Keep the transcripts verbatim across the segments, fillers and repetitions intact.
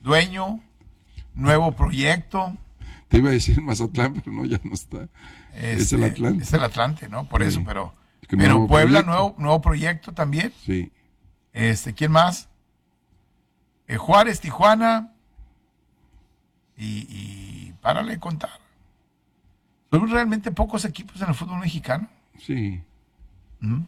dueño, nuevo proyecto. Te iba a decir Mazatlán, pero no, ya no está. Este, es el Atlante. Es el Atlante, ¿no? Por sí. eso, pero, Es que pero nuevo Puebla, proyecto. nuevo, nuevo proyecto también. Sí. Este, ¿quién más? Eh, Juárez, Tijuana. Y, y párale de contar. Son realmente pocos equipos en el fútbol mexicano. Sí. ¿Mm?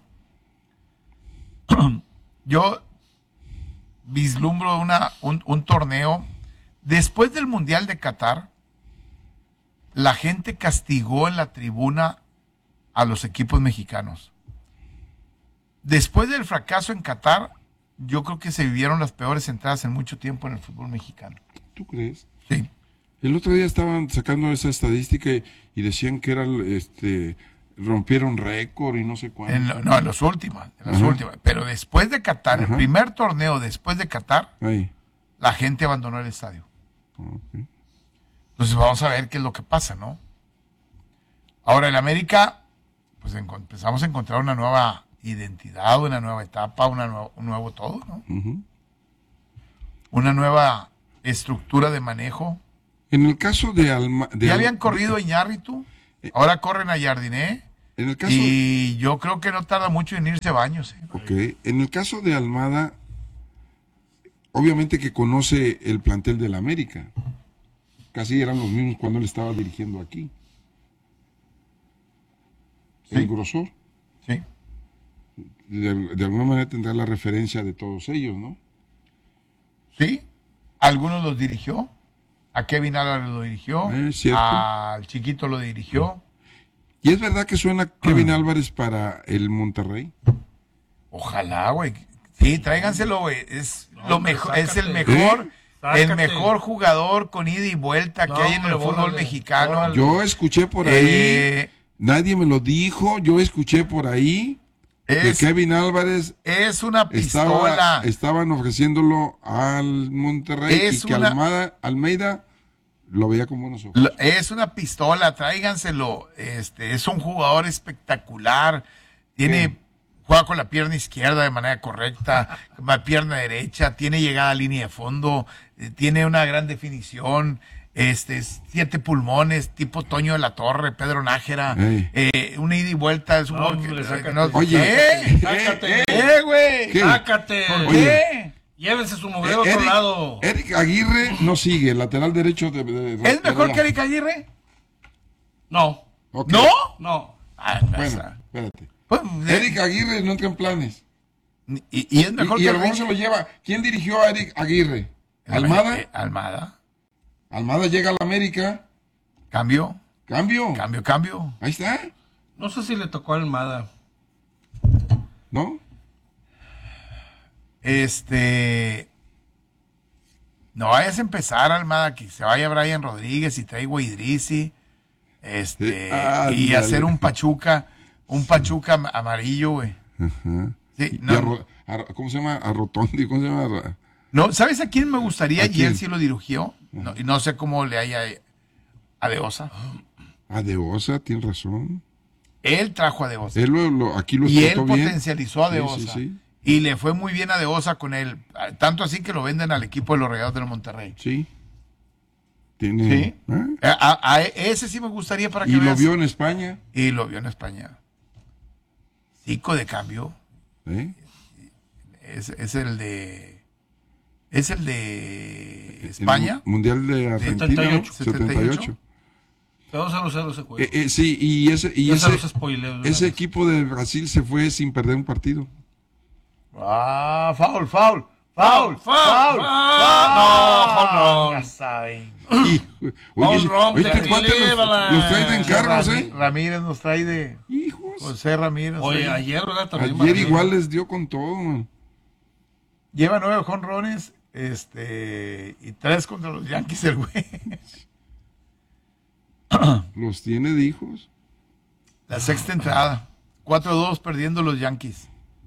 Yo vislumbro una, un, un torneo. Después del Mundial de Qatar, la gente castigó en la tribuna a los equipos mexicanos. Después del fracaso en Qatar, yo creo que se vivieron las peores entradas en mucho tiempo en el fútbol mexicano. ¿Tú crees? Sí. El otro día estaban sacando esa estadística y, y decían que era este rompieron récord y no sé cuánto. En lo- no, en los últimos, en las Ajá. últimas. Pero después de Qatar, Ajá. el primer torneo después de Qatar, Ahí. la gente abandonó el estadio. Ok. Entonces vamos a ver qué es lo que pasa, ¿no? Ahora en América, pues enco- empezamos a encontrar una nueva identidad, una nueva etapa, una nuevo, un nuevo todo, ¿no? Ujú. Una nueva estructura de manejo. En el caso de Alma... De Ya Al- habían corrido a Iñárritu, ahora corren a Jardiné, En el caso... y yo creo que no tarda mucho en irse Baños. ¿eh? Ok. En el caso de Almada, obviamente que conoce el plantel del América. Casi eran los mismos cuando él estaba dirigiendo aquí. El Sí. grosor. Sí. De, de alguna manera tendrá la referencia de todos ellos, ¿no? Sí, algunos los dirigió. A Kevin Álvarez lo dirigió. Eh, cierto. Al Chiquito lo dirigió. ¿Y es verdad que suena Kevin Álvarez para el Monterrey? Ojalá, güey. Sí, tráiganselo, güey. Es No, lo hombre, mejor, es el sácate. mejor, ¿Eh? el Sácate. mejor jugador con ida y vuelta No, que hay en el hombre, fútbol órale, mexicano. órale. Yo escuché por ahí, Eh, nadie me lo dijo, yo escuché por ahí que es, Kevin Álvarez es una estaba, pistola. estaban ofreciéndolo al Monterrey Es y que una- Almada, Almeida lo veía con buenos ojos. Lo- Es una pistola, tráiganselo. Este, es un jugador espectacular. Tiene, Sí. juega con la pierna izquierda de manera correcta, la pierna derecha, tiene llegada a línea de fondo, eh, tiene una gran definición. Este, siete pulmones, tipo Toño de la Torre, Pedro Nájera, Ey. eh, una ida y vuelta. Es un No, jugador que- hombre, sácate. no- Oye, ¿qué? Sácate. ¿Qué, güey? ¿Qué? Sácate. ¿Por Oye. qué? Llévense su mujer a Eh, otro Eric, lado. Eric Aguirre no sigue, lateral derecho de... de- de- ¿Es mejor de- que Eric Aguirre? No, Ok. ¿No? no. Ah, Bueno, esa. espérate. Pues, Eric Aguirre no entra en planes. y, y es mejor Y, y que el gol Rich- se lo lleva. ¿Quién dirigió a Eric Aguirre? Eh, ¿Almada? Almada. Almada llega a la América. Cambio, Cambio. cambio, cambio. Ahí está. No sé si le tocó a Almada. ¿No? Este. No vayas a empezar, Almada, que se vaya Brian Rodríguez y traigo a Idrisi. Este. Eh, y ándale. hacer un Pachuca, un Pachuca am- amarillo, güey. Ajá. Sí, Y no, a Ro- a Ro- ¿Cómo se llama? A Rotondi. ¿Cómo se llama? no, ¿sabes a quién me gustaría? ¿A Y quién? él sí lo dirigió. No, y no sé cómo le haya a De Osa. A De Osa, tienes razón. Él trajo a De Osa. Él lo, lo- aquí lo Y él explotó bien. potencializó a De Sí, Osa. sí, sí. Y le fue muy bien a De Osa con él. Tanto así que lo venden al equipo de los Rayados del Monterrey. Sí. Tiene. Sí. ¿eh? A, a- a ese sí me gustaría para que Y lo veas. vio en España. Y lo vio en España. Cico de cambio. ¿eh? Es, es el de. Es el de España. En el Mundial de Argentina. setenta y ocho. setenta y ocho. Quedó cero cero ese juego. Eh, eh, sí, y ese, y Ya se ese, los spoileo de una ese vez. equipo de Brasil se fue sin perder un partido. Ah, foul, foul. Foul, Foul, foul, No, foul. ya saben. Y, oye, Ron, oye, este te cuate los, llévala. los trae de encargos, Ram- ¿eh? Ramírez nos trae de. Hijos. José Ramírez. Oye, oye. ayer, ¿verdad? También Ayer Maravilla. igual les dio con todo, man. Lleva nueve jonrones. Este. Y tres contra los Yankees, el güey. Los tiene de hijos. La sexta entrada. cuatro dos perdiendo los Yankees.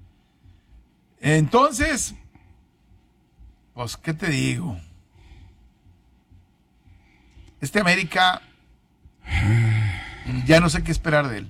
Entonces, pues, ¿qué te digo? Este América, ya no sé qué esperar de él.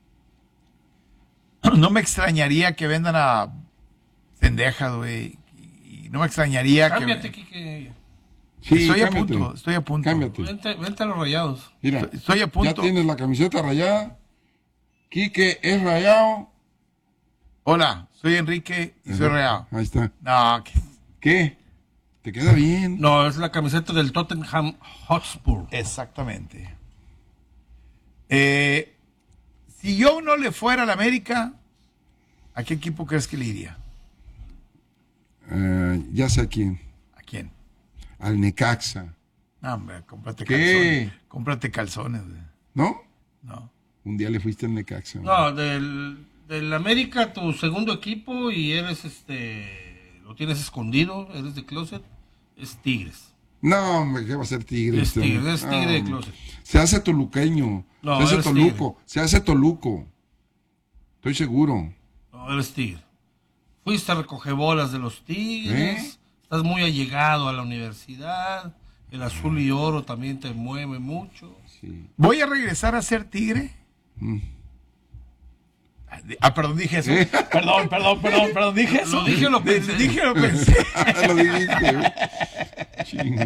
No me extrañaría que vendan a Cendejas, güey. Y no me extrañaría Cámbiate, que... Kike. Sí, estoy a cámbiate. punto, estoy a punto. Cámbiate. Vente, vente a los Rayados. Mira, Estoy a punto. ya tienes la camiseta rayada. Quique es rayado. Hola, soy Enrique y soy Ajá, Real. Ahí está. No, que- ¿Qué? ¿Te queda bien? No, es la camiseta del Tottenham Hotspur. exactamente. Eh, si yo no le fuera a la América, ¿a qué equipo crees que le iría? Eh, ya sé a quién. ¿A quién? Al Necaxa. No, hombre, cómprate ¿Qué? calzones. Cómprate calzones. güey. ¿No? No. Un día le fuiste al Necaxa. No, del, del América, tu segundo equipo, y eres este. Lo tienes escondido, eres de closet, es Tigres. No, hombre, ¿qué va a ser Tigre? Es este Tigre, hombre? es Tigre No, de hombre. closet. Se hace toluqueño. No, se hace eres Toluco. Se hace Toluco. Estoy seguro. No, eres Tigre. Fuiste a recogebolas de los Tigres. ¿Eh? Estás muy allegado a la universidad. El azul y oro también te mueve mucho. Sí. ¿Voy a regresar a ser tigre? Mm. Ah, perdón, dije eso. ¿Eh? Perdón, perdón, perdón, perdón, dije eso. Lo dije o lo De- pensé. Dije o lo pensé. Lo dijiste, güey. Chinga.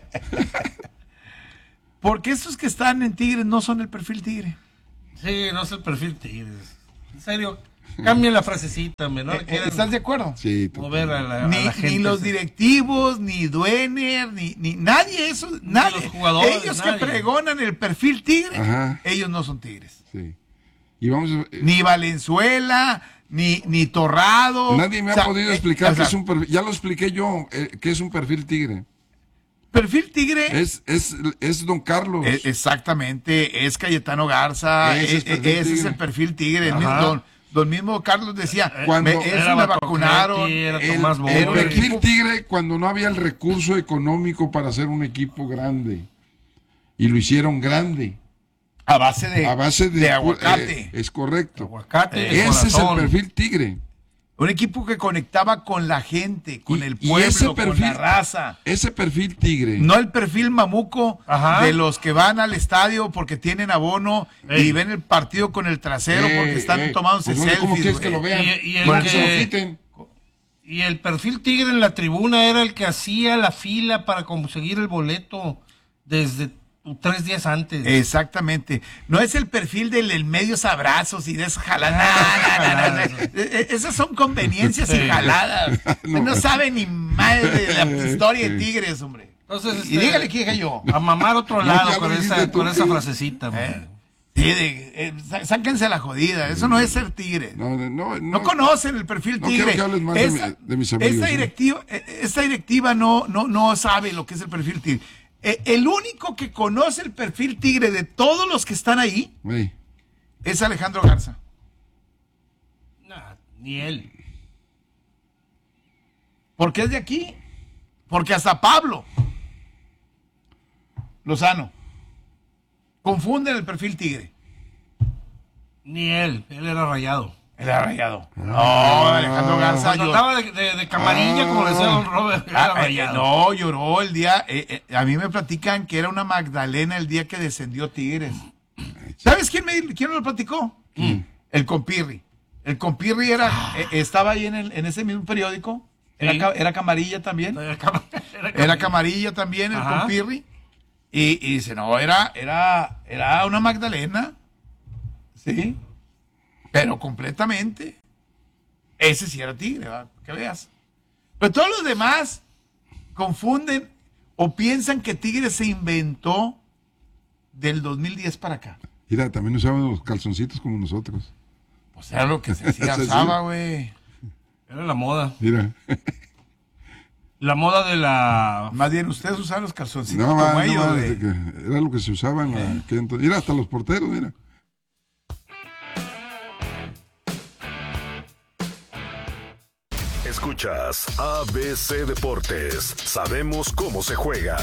Porque estos que están en Tigres no son el perfil tigre. Sí, no es el perfil Tigres. En serio, cambia la frasecita, me, no Eh, le eh, quieran ¿Estás de acuerdo? Sí, mover a la, a Ni, la gente. ni los directivos, ni Duener, ni, ni nadie eso, nadie. los jugadores, ellos nadie. que pregonan el perfil tigre, Ajá. ellos no son tigres. Sí. Y vamos a... eh, Ni Valenzuela, ni, ni Torrado. Nadie me O ha sea, podido eh, explicar o que sea, es un perfil. Ya lo expliqué yo, eh, que es un perfil tigre. perfil tigre. Es, es, es Don Carlos. Eh, exactamente, es Cayetano Garza, Ese ese, es es, perfil ese es tigre. el perfil tigre. El Ajá. mismo don, don mismo Carlos decía, Cuando- me, eso Era me Batocletti, vacunaron. era el, Tomás el Boy. era un perfil equipo- tigre cuando no había el recurso económico para hacer un equipo grande. Y lo hicieron grande. A base de, A base de, de aguacate. eh, es correcto. Aguacate de Ese es el corazón. perfil tigre. Un equipo que conectaba con la gente, con Y- el y pueblo, ese con perfil- la raza. Ese perfil tigre. No el perfil mamuco Ajá. de los que van al estadio porque tienen abono Ey. y ven el partido con el trasero Eh, porque están eh, tomándose pues, ¿dónde- ¿Cómo selfies. quieres que lo güey. vean? Y- y el Bueno, que- se lo quiten. Y el perfil Tigre en la tribuna era el que hacía la fila para conseguir el boleto desde tres días antes. Exactamente. No es el perfil del el medios abrazos y de esas jaladas. Ah, No, no, no, no, jaladas. no. Eh, eh, Esas son conveniencias Sí. y jaladas. No. No, sabe ni madre de la historia de Sí. Tigres, hombre. Entonces, y este, dígale que dije yo. A mamar otro No, lado ya lo con, dijiste esa, tú. con esa frasecita. ¿Eh? hombre. Sí, de- eh, sá- sáquense la jodida. Eso no es ser Tigre. No, no, no, No conocen el perfil No tigre. quiero que hables más de mi- de mis amigos, esta ¿eh? directiva, eh, esta directiva no, no, no sabe lo que es el perfil tigre. Eh, el único que conoce el perfil tigre de todos los que están ahí Ey, es Alejandro Garza. Nah, ni él. Porque es de aquí. Porque hasta Pablo Lozano confunden el perfil tigre. Ni él. Él era rayado. El arrayado. No, Alejandro Garza. Cuando llor- andaba de, de- de camarilla, como decía don Robert, era Ah, eh, rayado. no, lloró el día. eh, eh, a mí me platican que era una Magdalena el día que descendió Tigres. ¿Sabes quién me quién me lo platicó? El compirri. El compirri era, eh, estaba ahí en, el, en ese mismo periódico. Era, Sí. ca- era camarilla también. Era cam- era Era cam- camarilla también el Ajá. compirri. Y, y dice, no, era, era, era una Magdalena. Sí. Pero completamente. Ese sí era tigre, ¿va? Que veas. Pero todos los demás confunden o piensan que Tigre se inventó del dos mil diez para acá. mira, también usaban los calzoncitos como nosotros. Pues era lo que se hacía, Sí, sí. usaba, güey. Era la moda. Mira. La moda de la... Más bien, ustedes usaban los calzoncitos No, como va, no, ellos, va, güey. desde que era lo que se usaba en la, que entonces- mira, hasta los porteros, mira. Escuchas A B C Deportes. Sabemos cómo se juega.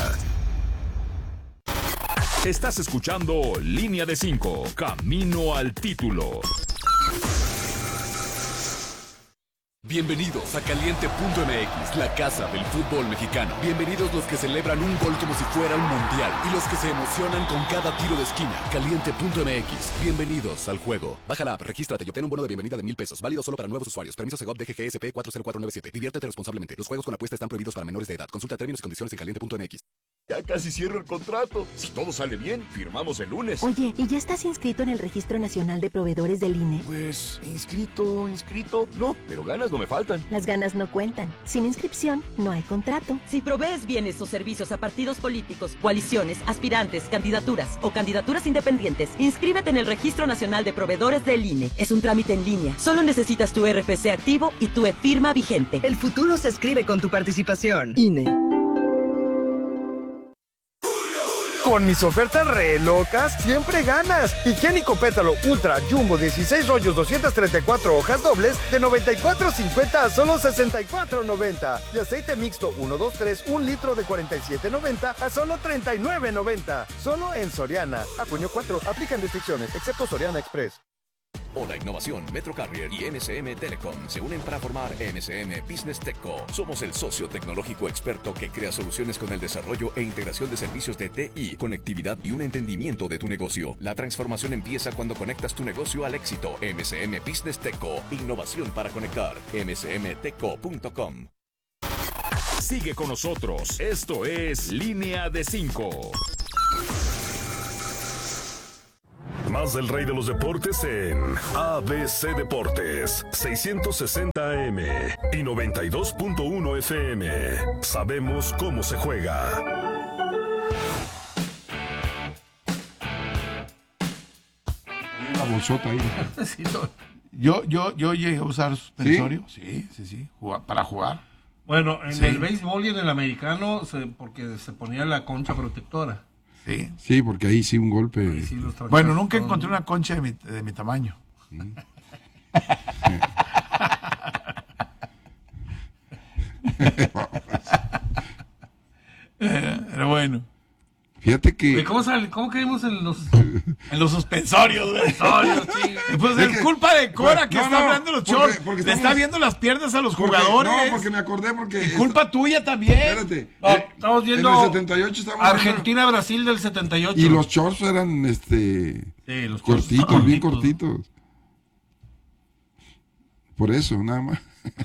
Estás escuchando Línea de cinco, Camino al título. Bienvenidos a Caliente punto M X, la casa del fútbol mexicano. Bienvenidos los que celebran un gol como si fuera un mundial y los que se emocionan con cada tiro de esquina. Caliente punto M X, bienvenidos al juego. Baja la app, regístrate y obtén un bono de bienvenida de mil pesos, válido solo para nuevos usuarios. Permiso Segov D G G S P cuatro cero cuatro nueve siete. Diviértete responsablemente. Los juegos con apuesta están prohibidos para menores de edad. Consulta términos y condiciones en caliente punto M X. Ya casi cierro el contrato. Si todo sale bien, firmamos el lunes. Oye, ¿y ya estás inscrito en el Registro Nacional de Proveedores del I N E? Pues, inscrito, inscrito. No, pero ganas no me faltan. Las ganas no cuentan. Sin inscripción, no hay contrato. Si provees bienes o servicios a partidos políticos, coaliciones, aspirantes, candidaturas o candidaturas independientes, inscríbete en el Registro Nacional de Proveedores del I N E. Es un trámite en línea. Solo necesitas tu R F C activo y tu e-firma vigente. El futuro se escribe con tu participación. I N E. Con mis ofertas re locas, siempre ganas. Higiénico Pétalo Ultra Jumbo dieciséis rollos doscientas treinta y cuatro hojas dobles de noventa y cuatro cincuenta a solo sesenta y cuatro noventa. Y aceite mixto uno dos tres, un litro de cuarenta y siete noventa a solo treinta y nueve noventa. Solo en Soriana. A junio cuatro, aplican restricciones, excepto Soriana Express. Hola Innovación, Metro Carrier y M S M Telecom se unen para formar M S M Business Techco. Somos el socio tecnológico experto que crea soluciones con el desarrollo e integración de servicios de T I, conectividad y un entendimiento de tu negocio. La transformación empieza cuando conectas tu negocio al éxito. M S M Business Techco, innovación para conectar. m s m techco punto com. Sigue con nosotros. Esto es Línea de cinco. Más del rey de los deportes en A B C Deportes, seiscientos sesenta A M y noventa y dos punto uno F M. Sabemos cómo se juega. Una bolsota ahí. Sí, no. Yo, yo, yo llegué a usar suspensorio. Sí, sí, sí, sí. Jugar, para jugar. Bueno, en Sí. el béisbol y en el americano, se, porque se ponía la concha protectora. Sí. Sí, porque ahí sí un golpe. Ahí sí los trancazos Bueno, nunca son- encontré una concha de mi, de mi tamaño. Eh, Pero bueno. Fíjate ¿Y que ¿Cómo, sale, ¿Cómo caímos en los En los suspensorios, güey. suspensorios? Sí. Y pues Es es que- culpa de Cora que No, está no, hablando de los porque- shorts. porque Le estamos- está viendo las piernas a los porque- jugadores. No, porque me acordé porque Y culpa tuya también. Espérate. No, eh, estamos viendo en el setenta y ocho estábamos viendo- Argentina-Brasil del setenta y ocho. y los shorts eran este Sí, los cortitos, shorts bien cortitos. cortitos. Por eso, nada más.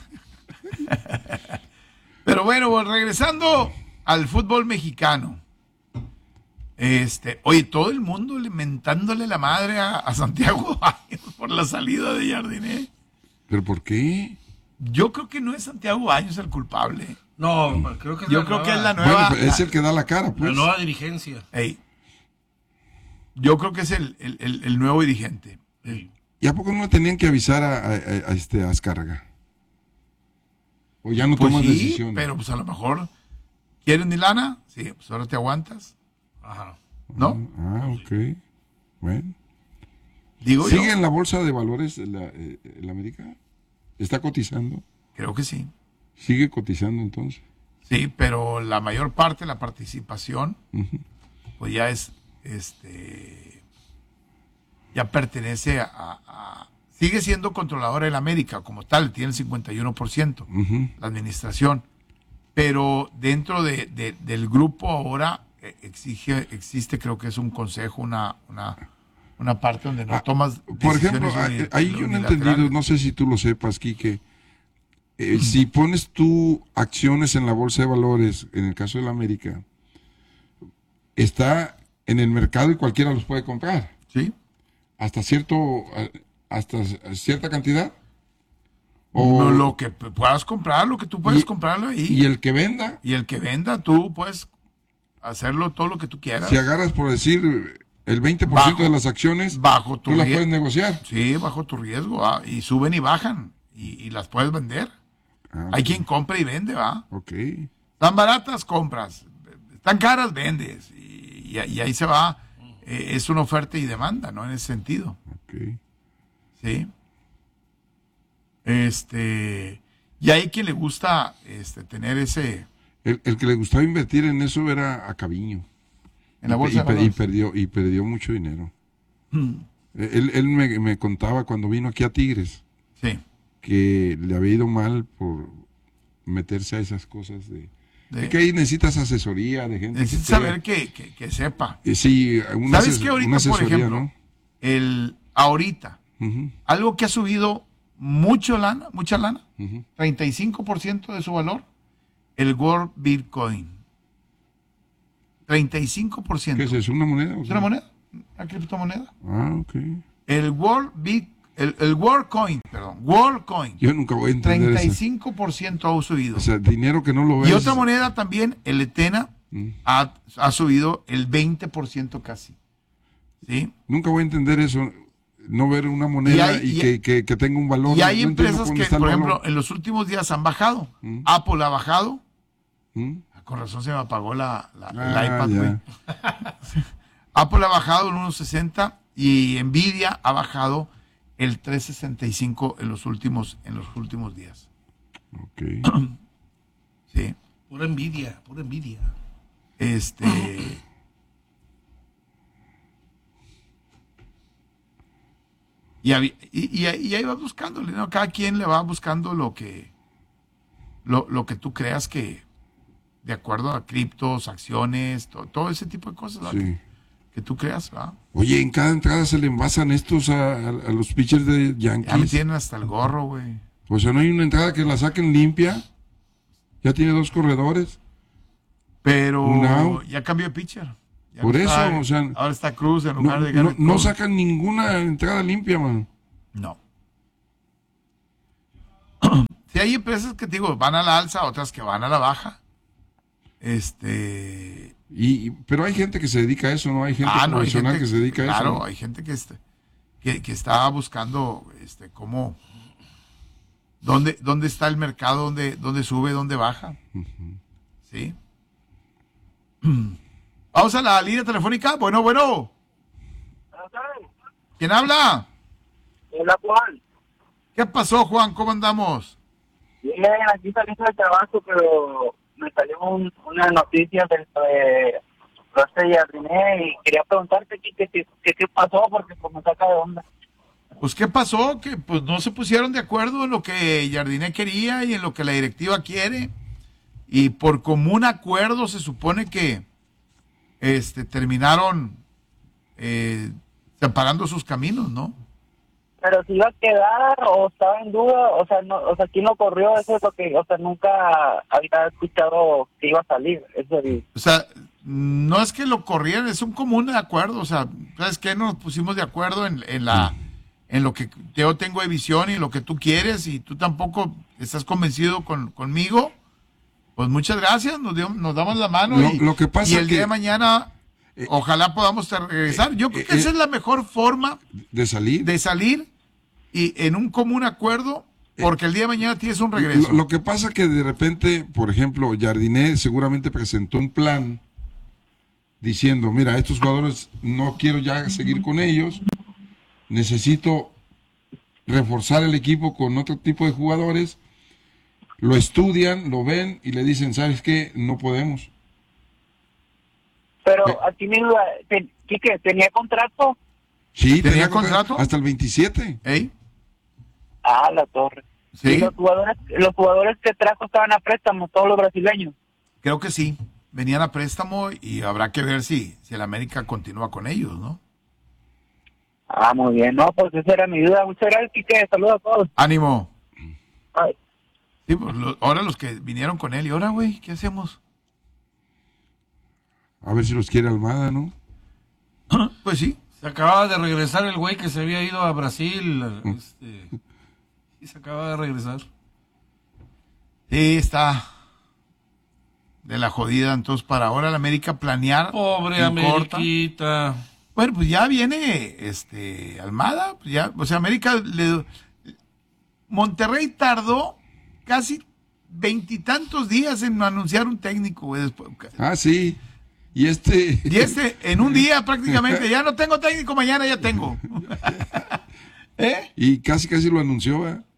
Pero bueno, pues, regresando al fútbol mexicano. Este, oye, todo el mundo le- mentándole la madre a, a Santiago Baños por la salida de Jardiné. ¿Pero por qué? Yo creo que no es Santiago Baños el culpable. No, creo que es Yo la creo nueva, que es la Bueno, nueva. pero es el que da la cara, la pues. nueva dirigencia. Ey, yo creo que es el, el- el- el nuevo dirigente. Sí. ¿Y a poco no tenían que avisar a, a- a- a este Azcárraga? ¿O ya no Pues toman sí, decisiones? pero pues a lo mejor quieren mi lana, sí, pues ahora te aguantas, Ajá. ¿no? Ah, ok. Bueno. Digo ¿Sigue yo, en la bolsa de valores de la, eh, el América? ¿Está cotizando? creo que sí. ¿Sigue cotizando entonces? Sí, pero la mayor parte de la participación, Ujú. pues ya es, este, ya pertenece a, a- sigue siendo controladora del América como tal, tiene el cincuenta y uno por ciento, Ujú. la administración, pero dentro de, de- del grupo ahora eh, exige, existe, creo que es un consejo, una, una, una parte donde no Ah, tomas Por ejemplo, decisiones uni- ahí yo no he unilaterales. entendido, no sé si tú lo sepas, Quique. Eh, si pones tú acciones en la bolsa de valores, en el caso de la América, está en el mercado y cualquiera los puede comprar. Sí. Hasta cierto, eh, hasta cierta cantidad. O, No, lo que p- puedas comprar, lo que tú puedes y- comprarlo ahí. y el que venda, Y el que venda, tú puedes hacerlo todo lo que tú quieras. si agarras por decir el veinte por ciento Bajo- de las acciones, bajo tu tú las rie- puedes negociar. Sí, bajo tu riesgo, ah, y suben y bajan, y, y las puedes vender. Ah, Hay quien compra y vende, va. ok. Están baratas, compras. Están caras, vendes. Y, y- y ahí se va. Eh, es una oferta y demanda, ¿no? En ese sentido. Ok. Sí. Este. Y hay quien le gusta este, tener ese. El, el que le gustaba invertir en eso era a Caviño. En la Y- bolsa y, de pe- y valores. perdió y perdió mucho dinero. Mm, Eh, Él, él me, me contaba cuando vino aquí a Tigres Sí. que le había ido mal por meterse a esas cosas de, De- de que ahí necesitas asesoría de gente. Necesitas que te- saber que, que, que sepa. Eh, sí, una, ¿Sabes ases- qué ahorita, una por asesoría, ejemplo? ¿no? El, ahorita, Ujú, algo que ha subido mucho lana, mucha lana, ujú. treinta y cinco por ciento de su valor, el World Bitcoin. treinta y cinco por ciento. ¿Qué es eso? ¿Una moneda? O ¿Es sea? una moneda? ¿Una criptomoneda? Ah, ok. El World Bit, el, el World Coin, perdón, World Coin. Yo nunca voy a entender treinta y eso. cinco por ciento ha subido. O sea, dinero que no lo ves. Y otra moneda también, el Etena, Mm. ha, ha subido el veinte por ciento casi. ¿Sí? Nunca voy a entender eso. No ver una moneda y, Y hay- y y- que, que, que tenga un valor. Y hay No entiendo empresas dónde que, está el por valor. ejemplo, en los últimos días han bajado. Mm. Apple ha bajado. ¿Mm? Con razón se me apagó la, la- el Ah, iPad, ya. güey. Apple ha bajado el uno sesenta y Nvidia ha bajado el tres sesenta y cinco en los últimos, en los últimos días. Ok. Sí. Pura envidia, pura envidia. Este. Y, habí- y, y ahí y ahí vas buscándole, ¿no? Cada quien le va buscando lo que lo, lo que tú creas que, de acuerdo a criptos, acciones, to- todo ese tipo de cosas, ¿verdad? Sí. que, que tú creas, ¿verdad? Oye, en cada entrada se le envasan estos a, a- a los pitchers de Ya me Yankees. tienen hasta el gorro, güey. O sea, no hay una entrada que la saquen limpia. Ya tiene dos corredores. Pero Un out. ya cambió de pitcher. Ya Por no eso, está- o sea, ahora está Cruz en No, lugar de no, Garrett no Cole. sacan ninguna entrada limpia, man. No. Sí, hay empresas que te digo, van a la alza, otras que van a la baja. Este. Y, y- pero hay gente que se dedica a eso, ¿no? Hay gente Ah, no, hay profesional gente- que se dedica a eso. Claro, ¿no? hay gente que, este, que, que está buscando este, cómo. ¿Dónde, dónde está el mercado? ¿Dónde, dónde sube? ¿Dónde baja? Sí. Vamos a la línea telefónica. Bueno, bueno. ¿Quién habla? Hola, Juan. ¿Qué pasó, Juan? ¿Cómo andamos? Bien, aquí saliendo del trabajo, pero me salió un- una noticia del de Roste Jardiné y quería preguntarte qué, qué, qué, qué- qué pasó, porque pues me saca de onda. Pues, ¿qué pasó? Que pues no se pusieron de acuerdo en lo que Jardiné quería y en lo que la directiva quiere. Y por común acuerdo se supone que este terminaron eh, separando sus caminos, ¿no? Pero si iba a quedar o estaba en duda, o sea, no, o sea, ¿quién lo corrió? Eso es lo que, o sea, nunca había escuchado que iba a salir. Eso es, O sea, no es que lo corrieran, es un común acuerdo. O sea, ¿sabes qué? Nos pusimos de acuerdo en, en la en lo que yo tengo de visión y lo que tú quieres y tú tampoco estás convencido con, conmigo. Pues muchas gracias, nos, dio- nos damos la mano Lo- y, lo que pasa y el que- día de mañana ojalá podamos regresar. Yo creo que eh, esa es la mejor forma De salir. de salir y en un común acuerdo porque el día de mañana tienes un regreso. Lo, lo que pasa que de repente, por ejemplo, Jardiné seguramente presentó un plan diciendo, mira, estos jugadores no quiero ya seguir con ellos, necesito reforzar el equipo con otro tipo de jugadores, lo estudian, lo ven y le dicen, ¿sabes qué? No podemos. pero aquí mi duda, ¿ten- Quique, ¿tenía contrato? Sí, ¿Tenía contrato? hasta el veintisiete. ¿Ey? Ah, la torre. Sí. Y los jugadores, los jugadores que trajo estaban a préstamo, todos los brasileños. Creo que sí. Venían a préstamo y habrá que ver si, si el América continúa con ellos, ¿no? Ah, muy bien. No, pues esa era mi duda. Muchas gracias, Quique. Saludos a todos. Ánimo. Ay. Sí, pues lo- ahora los que vinieron con él, y ahora, güey, ¿qué hacemos? A ver si los quiere Almada, ¿no? Pues sí. Se acababa de regresar el güey que se había ido a Brasil. Este, y se acaba de regresar. Sí, está de la jodida. Entonces, para ahora la América planear. Pobre en corta. Ameriquita. Bueno, pues ya viene este Almada. Pues ya, o sea, América le. Monterrey tardó casi veintitantos días en anunciar un técnico, güey. Después, Ah, sí. Y este... y este, en un día prácticamente, ya no tengo técnico, mañana ya tengo. ¿Eh? Y casi, casi lo anunció, ¿eh?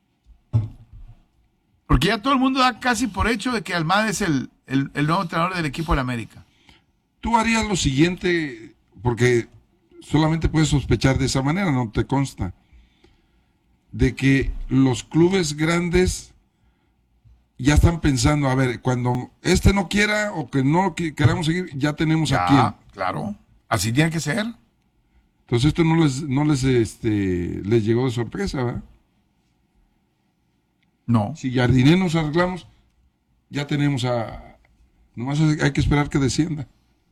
Porque ya todo el mundo da casi por hecho de que Almada es el, el, el nuevo entrenador del equipo de la América. Tú harías lo siguiente, porque solamente puedes sospechar de esa manera, no te consta, de que los clubes grandes ya están pensando, a ver, cuando este no quiera o que no que- queramos seguir, ya tenemos a quién. Ya, claro. Así tiene que ser. Entonces esto no les, no les, este, les llegó de sorpresa, ¿verdad? No. Si Jardiné nos arreglamos, ya tenemos a... Nomás hay que esperar que descienda.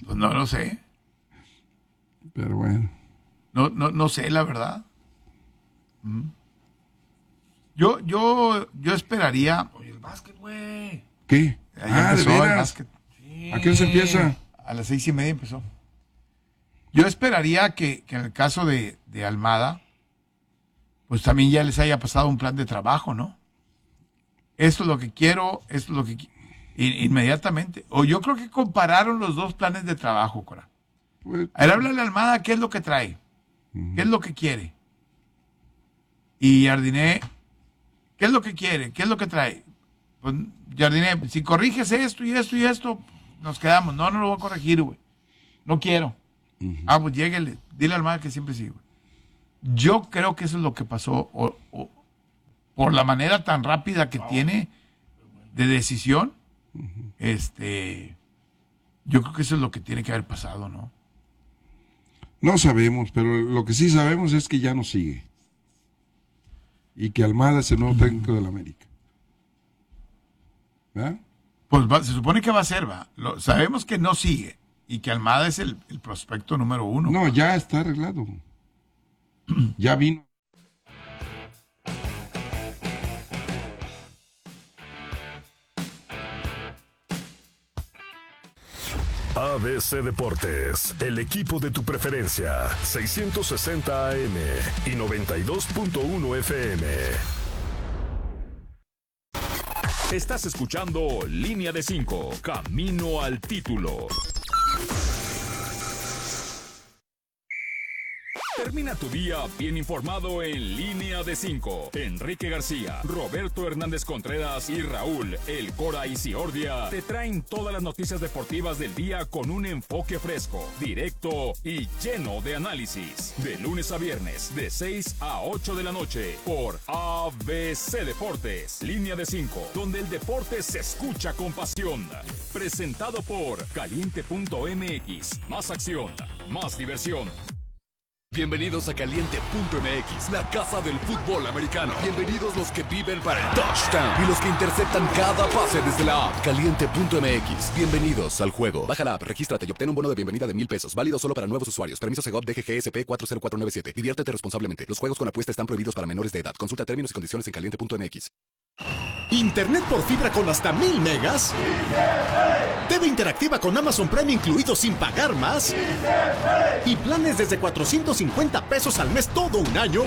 Pues no lo sé. Pero bueno. No, no, no sé, la verdad. Mm. Yo, yo, yo esperaría. Oye, el básquet, güey. ¿Qué? Ya Ah, empezó ¿de el veras? básquet. Sí. ¿A qué hora se empieza? A las seis y media empezó. Yo esperaría que, que en el caso de, de Almada, pues también ya les haya pasado un plan de trabajo, ¿no? Esto es lo que quiero, esto es lo que qui- in- inmediatamente. O yo creo que compararon los dos planes de trabajo, Cora. Pues, A ver, háblale a Almada qué es lo que trae, qué es lo que quiere. Y Jardiné, ¿qué es lo que quiere? ¿Qué es lo que trae? Pues Jardiné, si corriges esto y esto y esto, nos quedamos. No, no lo voy a corregir, güey. No quiero. Ah, pues lléguele. Dile a Almada que siempre sí, güey. Yo creo que eso es lo que pasó. O, o- por la manera tan rápida que tiene de decisión, este, yo creo que eso es lo que tiene que haber pasado, ¿no? no sabemos, pero lo que sí sabemos es que ya no sigue. Y que Almada es el nuevo técnico del América. ¿Verdad? Pues va- se supone que va a ser, va. Lo- sabemos que no sigue y que Almada es el, el prospecto número uno. No, ya está arreglado. Ya vino. A B C Deportes, el equipo de tu preferencia, seiscientos sesenta A M y noventa y dos punto uno F M. Estás escuchando Línea de cinco, Camino al título. Termina tu día bien informado en Línea de cinco. Enrique García, Roberto Hernández Contreras y Raúl El Cora Isiordia te traen todas las noticias deportivas del día con un enfoque fresco, directo y lleno de análisis. De lunes a viernes, de seis a ocho de la noche, por A B C Deportes. Línea de cinco, donde el deporte se escucha con pasión. Presentado por Caliente punto M X. Más acción, más diversión. Bienvenidos a Caliente punto M X, la casa del fútbol americano. Bienvenidos los que viven para el touchdown y los que interceptan cada pase desde la app. Caliente punto M X, bienvenidos al juego. Baja la app, regístrate y obtén un bono de bienvenida de mil pesos, válido solo para nuevos usuarios. Permiso Segov D G G S P cuatro cero cuatro nueve siete. Diviértete responsablemente. Los juegos con apuesta están prohibidos para menores de edad. Consulta términos y condiciones en caliente punto M X. ¿Internet por fibra con hasta mil megas? ¿T V interactiva con Amazon Prime incluido sin pagar más? ¿Y planes desde cuatrocientos cincuenta pesos al mes todo un año?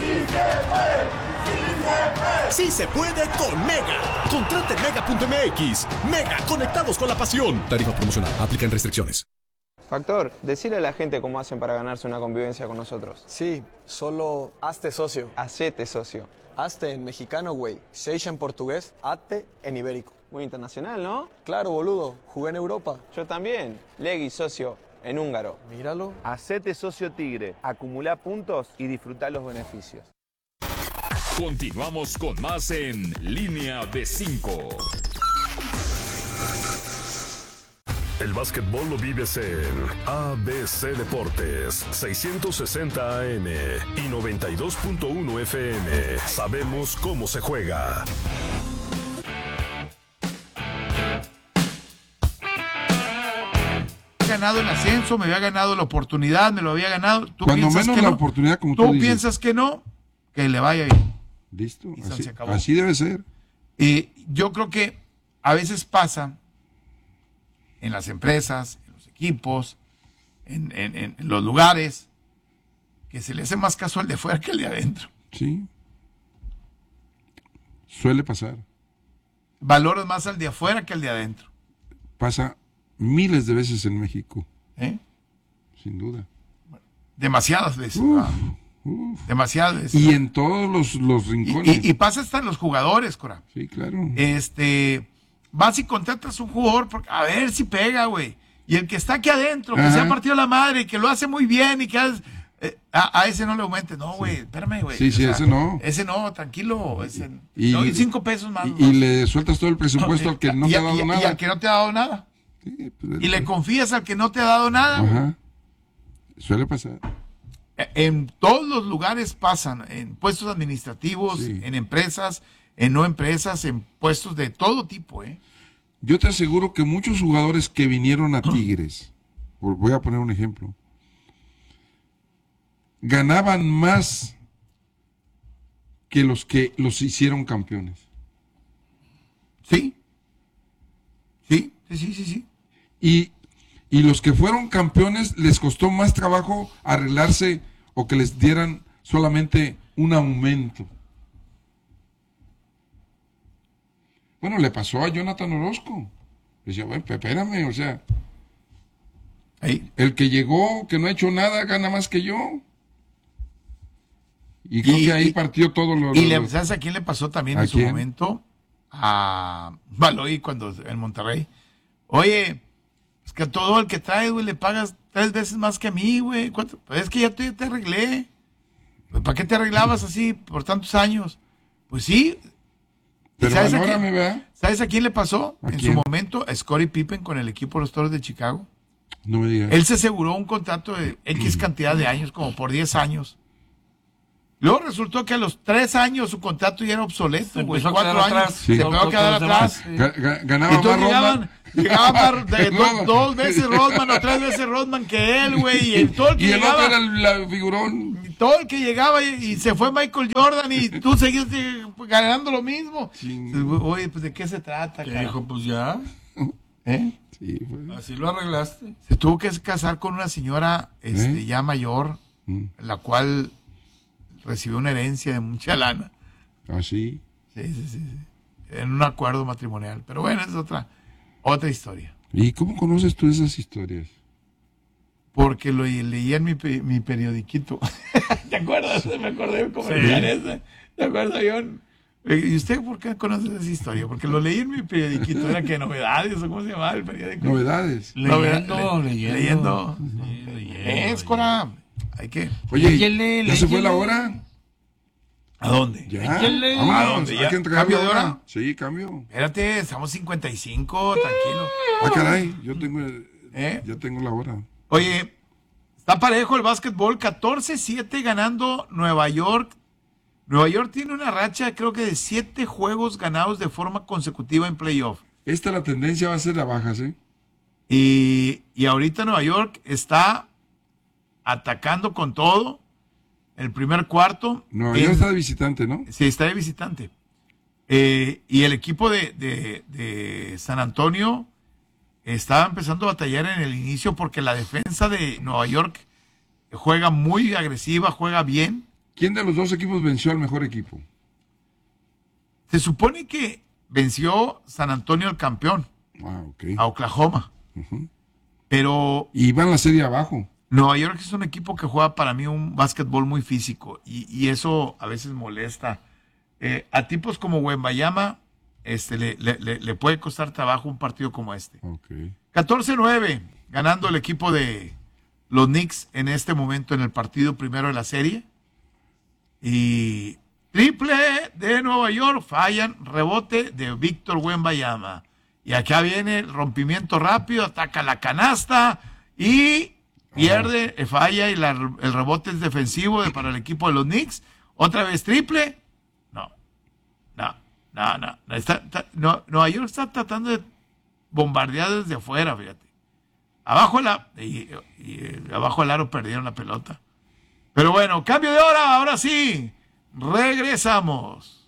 ¡Sí se puede con Mega! Contrate Mega punto M X. Mega, conectados con la pasión. Tarifa promocional. Aplican restricciones. Factor, decirle a la gente cómo hacen para ganarse una convivencia con nosotros. Sí, solo hazte socio. Hacete socio. Hazte en mexicano, güey. Seisha en portugués, hazte en ibérico. Muy internacional, ¿no? Claro, boludo. Jugué en Europa. Yo también. Legui socio en húngaro. Míralo. Hacete socio Tigre, acumula puntos y disfruta los beneficios. Continuamos con más en Línea de cinco. El básquetbol lo vives en A B C Deportes, seiscientos sesenta A M y noventa y dos punto uno F M. Sabemos cómo se juega. Ganado el ascenso, me había ganado la oportunidad, me lo había ganado. ¿Tú Cuando piensas menos que la no? oportunidad, como tú ¿Tú dices. piensas que no? Que le vaya bien. Listo, Y se así, acabó. así debe ser. Eh, yo creo que a veces pasa en las empresas, en los equipos, en, en- en los lugares, que se le hace más caso al de fuera que al de adentro. Sí. Suele pasar. Valoras más al de afuera que al de adentro. Pasa miles de veces en México. ¿Eh? Sin duda. Demasiadas veces. Uf, ¿verdad? Demasiadas veces. Y en todos los, los Y, rincones. y- y pasa hasta en los jugadores, Cora. Sí, claro. Este, vas y contratas un jugador porque, a ver si pega, güey. Y el que está aquí adentro, que Ajá. se ha partido la madre, que lo hace muy bien y que hace- eh, a, a ese no le aumentes. No, güey, espérame, güey. Sí, sí, ese no. Ese no, tranquilo. Ese, Y- no, y cinco pesos más. Y, y le sueltas todo el presupuesto al que no y, te ha y- dado y nada. al que no te ha dado nada. Sí, pues, Y le confías al que no te ha dado nada. güey. Ajá. Suele pasar. En todos los lugares pasan, en puestos administrativos, Sí. en empresas, en no empresas, en puestos de todo tipo, ¿eh? Yo te aseguro que muchos jugadores que vinieron a Tigres voy a poner un ejemplo, ganaban más que los que los hicieron campeones. Sí. Sí, sí, sí, sí. sí. Y, y los que fueron campeones les costó más trabajo arreglarse o que les dieran solamente un aumento. Bueno, le pasó a Jonathan Orozco. Decía, bueno, espérame, o sea, ahí. El que llegó, que no ha hecho nada, gana más que yo. Y creo y, que ahí y, partió todo lo... Y lo, le, ¿sabes a quién le pasó también en su quién? momento? A Baloy cuando en Monterrey. Oye, es que a todo el que traes, güey, le pagas tres veces más que a mí, güey. Pues es que ya te, te arreglé. Pues, ¿para qué te arreglabas así por tantos años? Pues sí. Pero ¿Sabes, valórame, a quién, ¿verdad? ¿Sabes a quién le pasó? ¿A En quién? su momento, a Scottie Pippen con el equipo de los Toros de Chicago. No me digas. Él se aseguró un contrato de X cantidad de años, como por diez años. Luego resultó que a los tres años su contrato ya era obsoleto, güey. Cuatro años Sí. se empezó a quedar atrás. Ga- ga- ganaba Y entonces más llegaban, Rodman. llegaban más de No. do- dos veces Rodman o tres veces Rodman que él, güey. Y el- todo el que Y el llegaba, otro era el la figurón. todo el que llegaba y, y se fue Michael Jordan y tú seguiste ganando lo mismo. Oye, pues ¿de qué se trata, Que cara? dijo, pues ya. ¿Eh? Sí, pues. Así lo arreglaste. Se tuvo que casar con una señora este, ¿Eh? ya mayor, Mm. la cual recibió una herencia de mucha lana. ¿Ah, sí? Sí, sí, sí, sí. En un acuerdo matrimonial. Pero bueno, es otra, otra historia. ¿Y cómo conoces tú esas historias? Porque lo leía en mi, pe- mi periodiquito. ¿Te acuerdas? Me acordé de un comercial Sí. ese. ¿Te acuerdas, John? Eh, ¿Y usted por qué conoce esa historia? Porque lo leí en mi periodiquito. Era que novedades, o cómo se llamaba el periódico. Novedades. Leyendo, Noveda- leyendo. Leyendo. Sí, leyendo, Es, Cora. Hay que. Oye, Léyele, ¿ya se fue léyele. la hora? ¿A dónde? Ya. Léyele. Vámonos, ¿A dónde? hay ¿Ya? que entregar ¿Cambio la de hora? Sí, cambio. Espérate, estamos cincuenta y cinco, tranquilo. Ah, caray, yo tengo, ¿Eh? ya tengo la hora. Oye, está parejo el básquetbol, catorce siete ganando Nueva York. Nueva York tiene una racha, creo que de siete juegos ganados de forma consecutiva en playoff. Esta la tendencia va a ser a bajas, ¿eh? Y, y ahorita Nueva York está atacando con todo. El primer cuarto. Nueva en- York está de visitante, ¿no? Sí, está de visitante. Eh, y el equipo de, de- de San Antonio estaba empezando a batallar en el inicio porque la defensa de Nueva York juega muy agresiva, juega bien. ¿Quién de los dos equipos venció al mejor equipo? Se supone que venció San Antonio el campeón, Ah, ok. a Oklahoma. Ujú. Pero Y va en la serie abajo. Nueva York es un equipo que juega para mí un básquetbol muy físico y, y eso a veces molesta. Eh, a tipos como Wembayama este, le, le- le- le puede costar trabajo un partido como este. Ok. catorce nueve ganando el equipo de los Knicks en este momento en el partido primero de la serie. Y triple de Nueva York, fallan, rebote de Víctor Wembanyama. Y acá viene el rompimiento rápido, ataca la canasta y pierde, eh, falla y la- el rebote es defensivo de- para el equipo de los Knicks. Otra vez triple. No, no, no, no. no, está- está- no Nueva York está tratando de bombardear desde afuera, fíjate. Abajo la, y, y, eh, abajo el aro perdieron la pelota. Pero bueno, cambio de hora, ahora sí. Regresamos.